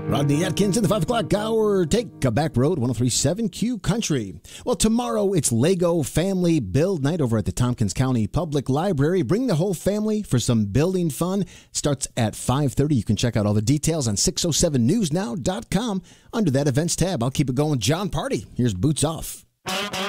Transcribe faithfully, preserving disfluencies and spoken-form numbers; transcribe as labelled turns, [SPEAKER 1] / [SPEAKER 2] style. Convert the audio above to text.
[SPEAKER 1] Rodney Atkins in the five o'clock hour. Take a back road, one oh three point seven Q Country. Well, tomorrow it's Lego Family Build Night over at the Tompkins County Public Library. Bring the whole family for some building fun. Starts at five thirty. You can check out all the details on six oh seven news now dot com under that events tab. I'll keep it going. John Party. Here's Boots Off.